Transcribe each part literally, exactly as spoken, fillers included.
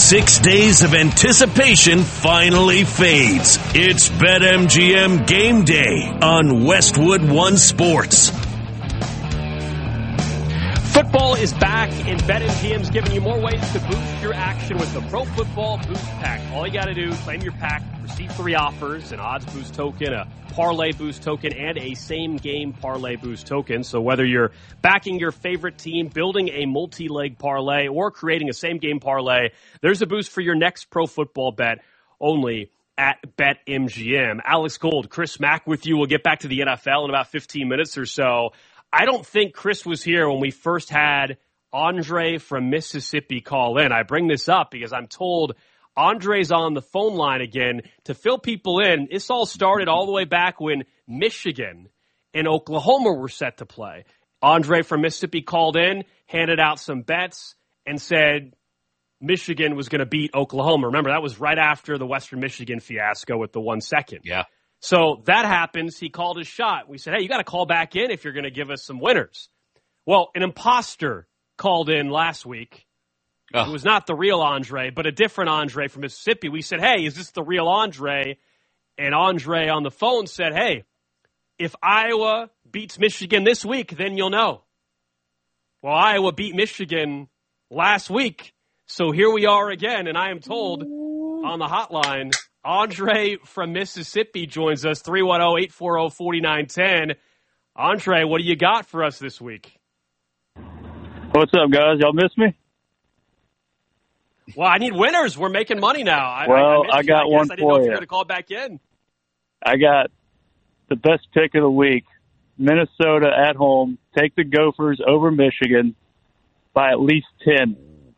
Six days of anticipation finally fades. It's BetMGM Game Day on Westwood One Sports. Football is back, and BetMGM's giving you more ways to boost your action with the Pro Football Boost Pack. All you got to do, claim your pack, receive three offers, an odds boost token, a parlay boost token, and a same-game parlay boost token. So whether you're backing your favorite team, building a multi-leg parlay, or creating a same-game parlay, there's a boost for your next pro football bet only at BetMGM. Alex Gold, Chris Mack with you. We'll get back to the N F L in about fifteen minutes or so. I don't think Chris was here when we first had Andre from Mississippi call in. I bring this up because I'm told Andre's on the phone line again to fill people in. This all started all the way back when Michigan and Oklahoma were set to play. Andre from Mississippi called in, handed out some bets, and said Michigan was going to beat Oklahoma. Remember, that was right after the Western Michigan fiasco with the one second. Yeah. So that happens. He called his shot. We said, hey, you got to call back in if you're going to give us some winners. Well, an imposter called in last week. Oh. It was not the real Andre, but a different Andre from Mississippi. We said, hey, is this the real Andre? And Andre on the phone said, hey, if Iowa beats Michigan this week, then you'll know. Well, Iowa beat Michigan last week. So here we are again, and I am told on the hotline, Andre from Mississippi joins us, three one zero, eight four zero, four nine one zero. Andre, what do you got for us this week? What's up, guys? Y'all miss me? Well, I need winners. We're making money now. I, well, I, I, I got you. I one I didn't for know if you. you were going to call back in. I got the best pick of the week. Minnesota at home. Take the Gophers over Michigan by at least ten.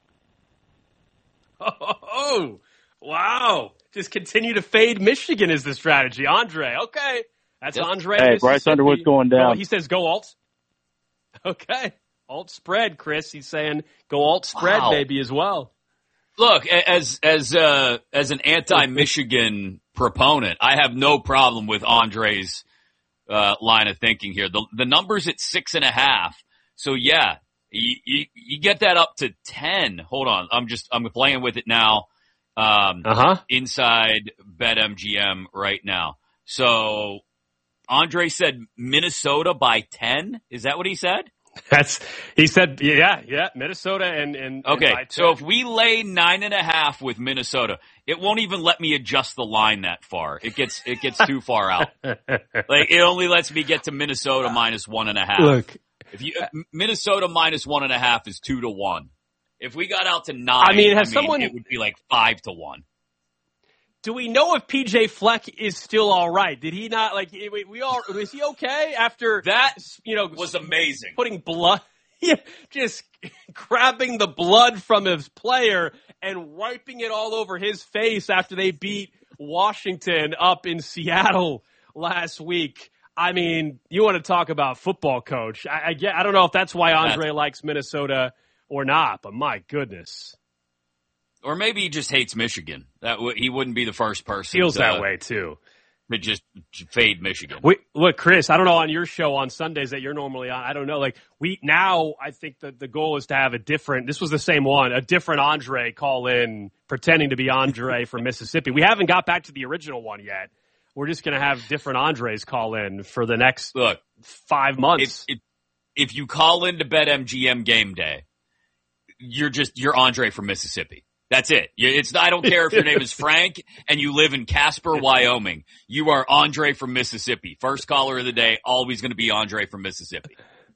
Oh, wow. Just continue to fade Michigan is the strategy. Andre, okay. That's yep. Andre. Hey, Bryce Underwood's going down. Oh, he says go alt. Okay. Alt spread, Chris. He's saying go alt spread wow. maybe as well. Look, as as uh, as an anti-Michigan proponent, I have no problem with Andre's uh, line of thinking here. The the number's at six and a half. So yeah, you, you you get that up to ten. Hold on, I'm just I'm playing with it now. Um, uh-huh. Inside BetMGM right now. So Andre said Minnesota by ten. Is that what he said? That's he said. Yeah, yeah. Minnesota and and okay. And by ten. So if we lay nine and a half with Minnesota, it won't even let me adjust the line that far. It gets it gets too far out. Like it only lets me get to Minnesota minus one and a half. Look, if you Minnesota minus one and a half is two to one. If we got out to nine, I mean, has I mean, someone, it would be like five to one. Do we know if P J Fleck is still all right? Did he not, like, we, we all, is he okay after that, you know, was amazing. Putting blood, just grabbing the blood from his player and wiping it all over his face after they beat Washington up in Seattle last week. I mean, you want to talk about football coach. I, I, get, I don't know if that's why Andre that's, likes Minnesota or not, but my goodness. Or maybe he just hates Michigan. That w- he wouldn't be the first person. Feels to, that way too. To just fade Michigan. We, look, Chris, I don't know on your show on Sundays that you're normally on. I don't know. Like we now, I think that the goal is to have a different. This was the same one, a different Andre call in, pretending to be Andre from Mississippi. We haven't got back to the original one yet. We're just going to have different Andres call in for the next look five months. If, if, if you call into BetMGM Game Day, you're just you're Andre from Mississippi. That's it. It's I don't care if your name is Frank and you live in Casper, Wyoming. You are Andre from Mississippi. First caller of the day, always going to be Andre from Mississippi.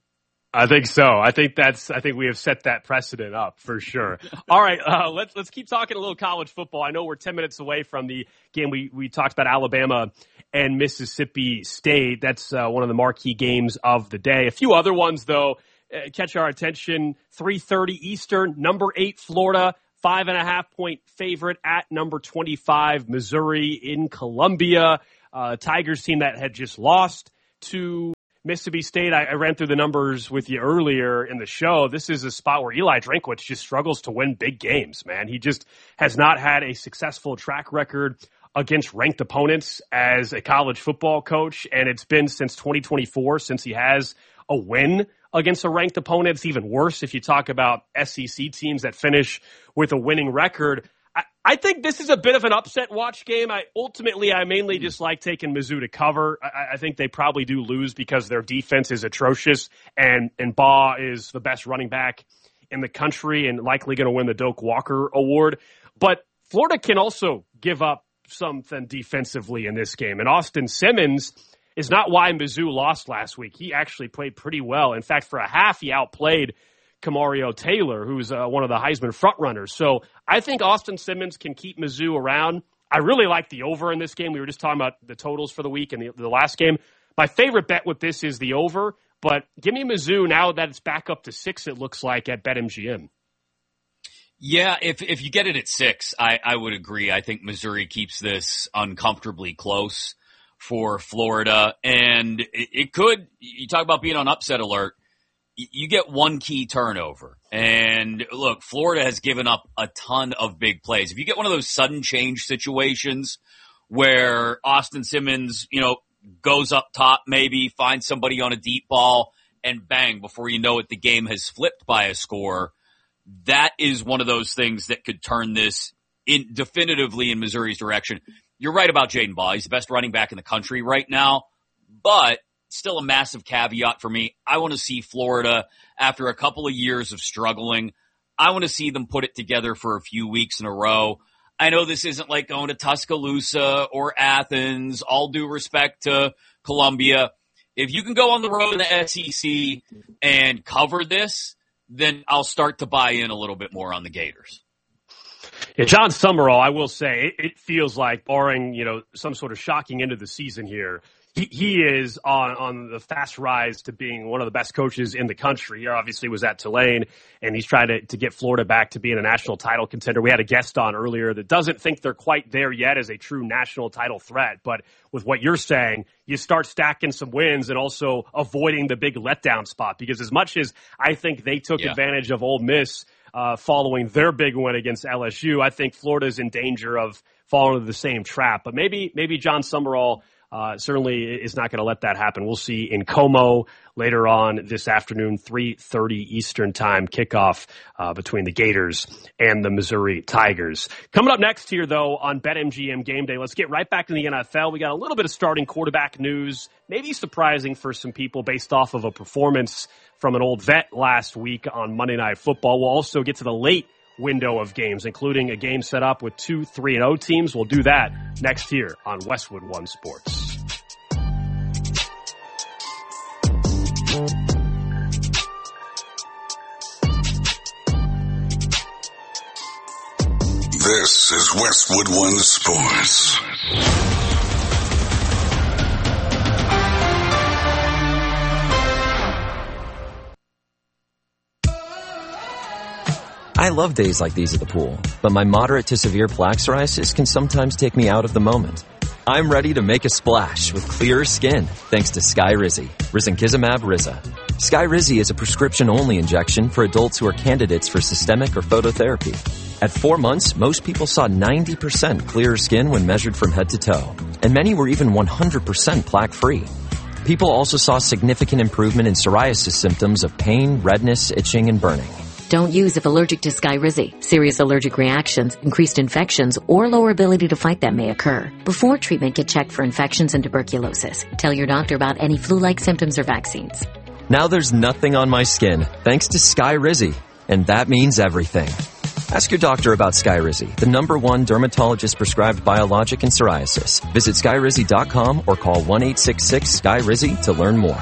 I think so. I think that's. I think we have set that precedent up for sure. All right, uh, let's let's keep talking a little college football. I know we're ten minutes away from the game. We we talked about Alabama and Mississippi State. That's uh, one of the marquee games of the day. A few other ones though uh, catch our attention. three thirty Eastern. Number eight Florida. Five and a half point favorite at number twenty-five, Missouri in Columbia. Uh, Tigers team that had just lost to Mississippi State. I, I ran through the numbers with you earlier in the show. This is a spot where Eli Drinkwitz just struggles to win big games, man. He just has not had a successful track record against ranked opponents as a college football coach, and it's been since twenty twenty-four since he has a win against a ranked opponent. It's even worse if you talk about S E C teams that finish with a winning record. I think this is a bit of an upset watch game. I ultimately, I mainly just like taking Mizzou to cover. I, I think they probably do lose because their defense is atrocious, and and Baugh is the best running back in the country and likely going to win the Doak Walker Award. But Florida can also give up something defensively in this game, and Austin Simmons is not why Mizzou lost last week. He actually played pretty well. In fact, for a half, he outplayed Kamario Taylor, who's uh, one of the Heisman frontrunners. So I think Austin Simmons can keep Mizzou around. I really like the over in this game. We were just talking about the totals for the week and the, the last game. My favorite bet with this is the over, but give me Mizzou now that it's back up to six, it looks like, at BetMGM. Yeah, if if you get it at six, I, I would agree. I think Missouri keeps this uncomfortably close for Florida. And it, it could, you talk about being on upset alert, you get one key turnover. And look, Florida has given up a ton of big plays. If you get one of those sudden change situations where Austin Simmons, you know, goes up top, maybe finds somebody on a deep ball, and bang, before you know it, the game has flipped by a score. That is one of those things that could turn this in definitively in Missouri's direction. You're right about Jaden Baugh. He's the best running back in the country right now, but still a massive caveat for me. I want to see Florida, after a couple of years of struggling, I want to see them put it together for a few weeks in a row. I know this isn't like going to Tuscaloosa or Athens, all due respect to Columbia. If you can go on the road in the S E C and cover this, then I'll start to buy in a little bit more on the Gators. Yeah, John Summerall, I will say, it, it feels like, barring, you know, some sort of shocking end of the season here, He, he is on, on the fast rise to being one of the best coaches in the country. He obviously was at Tulane, and he's trying to, to get Florida back to being a national title contender. We had a guest on earlier that doesn't think they're quite there yet as a true national title threat. But with what you're saying, you start stacking some wins and also avoiding the big letdown spot. Because as much as I think they took yeah. advantage of Ole Miss uh, following their big win against L S U, I think Florida's in danger of falling into the same trap. But maybe maybe John Summerall Uh, certainly is not going to let that happen. We'll see in Como later on this afternoon, three thirty Eastern time kickoff uh, between the Gators and the Missouri Tigers. Coming up next here, though, on BetMGM Game Day, let's get right back to the N F L. We got a little bit of starting quarterback news, maybe surprising for some people based off of a performance from an old vet last week on Monday Night Football. We'll also get to the late window of games, including a game set up with two three and oh teams. We'll do that next here on Westwood One Sports. This is Westwood One Sports. I love days like these at the pool, but my moderate to severe plaque psoriasis can sometimes take me out of the moment. I'm ready to make a splash with clearer skin thanks to Skyrizi, Risankizumab Riza. Skyrizi is a prescription-only injection for adults who are candidates for systemic or phototherapy. At four months, most people saw ninety percent clearer skin when measured from head to toe, and many were even one hundred percent plaque-free. People also saw significant improvement in psoriasis symptoms of pain, redness, itching, and burning. Don't use if allergic to Skyrizi. Serious allergic reactions, increased infections, or lower ability to fight them may occur. Before treatment, get checked for infections and tuberculosis. Tell your doctor about any flu-like symptoms or vaccines. Now there's nothing on my skin thanks to Skyrizi, and that means everything. Ask your doctor about Skyrizi, the number one dermatologist-prescribed biologic in psoriasis. Visit Skyrizi dot com or call one eight six six Sky Rizi to learn more.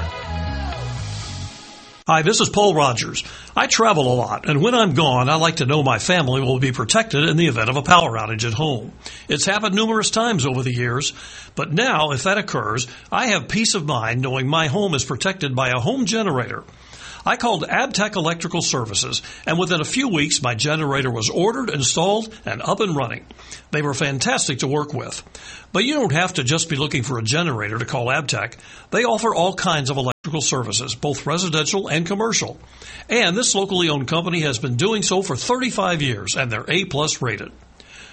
Hi, this is Paul Rogers. I travel a lot, and when I'm gone, I like to know my family will be protected in the event of a power outage at home. It's happened numerous times over the years, but now, if that occurs, I have peace of mind knowing my home is protected by a home generator. I called Abtech Electrical Services, and within a few weeks, my generator was ordered, installed, and up and running. They were fantastic to work with. But you don't have to just be looking for a generator to call Abtech. They offer all kinds of electrical services, both residential and commercial. And this locally owned company has been doing so for thirty-five years, and they're A plus rated.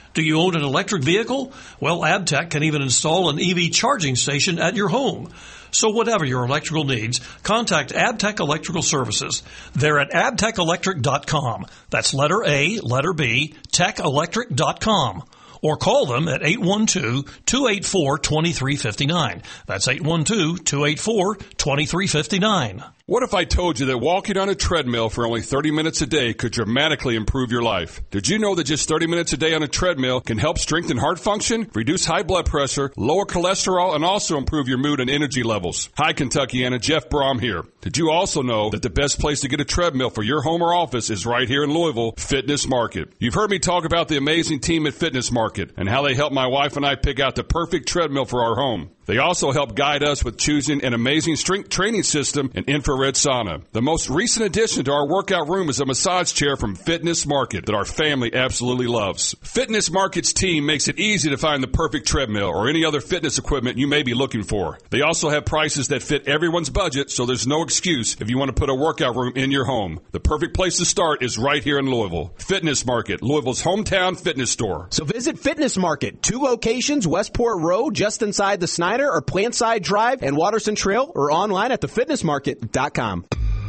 Do you own an electric vehicle? Well, Abtech can even install an E V charging station at your home. So whatever your electrical needs, contact Abtech Electrical Services. They're at abtech electric dot com. That's letter A, letter B, tech electric dot com. Or call them at eight one two, two eight four, two three five nine. That's eight one two, two eight four, two three five nine. What if I told you that walking on a treadmill for only thirty minutes a day could dramatically improve your life? Did you know that just thirty minutes a day on a treadmill can help strengthen heart function, reduce high blood pressure, lower cholesterol, and also improve your mood and energy levels? Hi, Kentuckiana, Jeff Brom here. Did you also know that the best place to get a treadmill for your home or office is right here in Louisville, Fitness Market? You've heard me talk about the amazing team at Fitness Market and how they helped my wife and I pick out the perfect treadmill for our home. They also help guide us with choosing an amazing strength training system and infrared sauna. The most recent addition to our workout room is a massage chair from Fitness Market that our family absolutely loves. Fitness Market's team makes it easy to find the perfect treadmill or any other fitness equipment you may be looking for. They also have prices that fit everyone's budget, so there's no excuse if you want to put a workout room in your home. The perfect place to start is right here in Louisville. Fitness Market, Louisville's hometown fitness store. So visit Fitness Market, two locations, Westport Road, just inside the Snyder or Plantside Drive and Watterson Trail, or online at the fitness market dot com.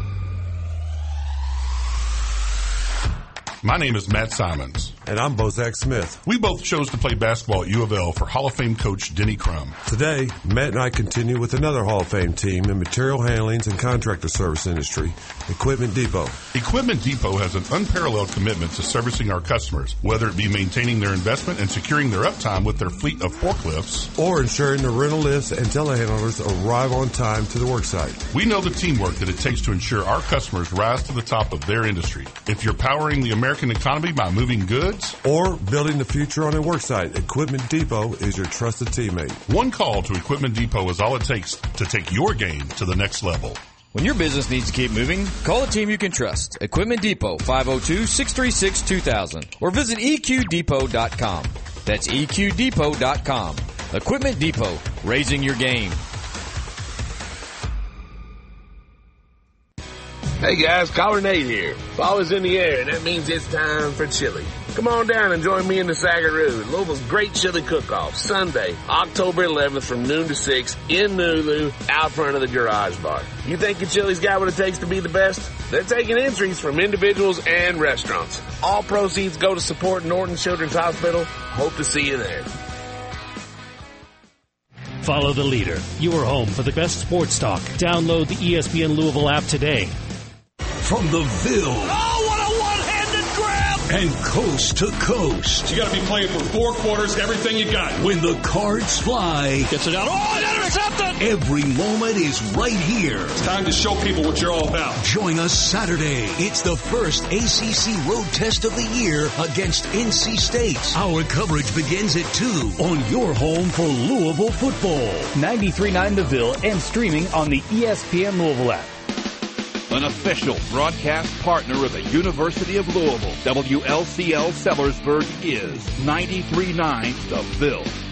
My name is Matt Simons. And I'm Bozak Smith. We both chose to play basketball at U of L for Hall of Fame coach Denny Crum. Today, Matt and I continue with another Hall of Fame team in material handlings and contractor service industry, Equipment Depot. Equipment Depot has an unparalleled commitment to servicing our customers, whether it be maintaining their investment and securing their uptime with their fleet of forklifts, or ensuring the rental lifts and telehandlers arrive on time to the worksite. We know the teamwork that it takes to ensure our customers rise to the top of their industry. If you're powering the American economy by moving goods, or building the future on a worksite, Equipment Depot is your trusted teammate. One call to Equipment Depot is all it takes to take your game to the next level. When your business needs to keep moving, call a team you can trust. Equipment Depot, five oh two, six three six, two thousand. Or visit E Q depot dot com. That's E Q depot dot com. Equipment Depot, raising your game. Hey guys, Caller Nate here. Fall is in the air, and that means it's time for chili. Come on down and join me in the Sagaru, Louisville's great chili cook-off, Sunday, October eleventh from noon to six in Nulu, out front of the Garage Bar. You think your chili's got what it takes to be the best? They're taking entries from individuals and restaurants. All proceeds go to support Norton Children's Hospital. Hope to see you there. Follow the leader, your home for the best sports talk. Download the E S P N Louisville app today. From the Ville. Oh, what a one-handed grab! And coast to coast. You got to be playing for four quarters, everything you got. When the cards fly. Gets it out. Oh, and intercepted! Every moment is right here. It's time to show people what you're all about. Join us Saturday. It's the first A C C road test of the year against N C State. Our coverage begins at two on your home for Louisville football. ninety-three point nine The Ville and streaming on the E S P N Louisville app. An official broadcast partner of the University of Louisville, W L C L Sellersburg is ninety-three point nine The Ville.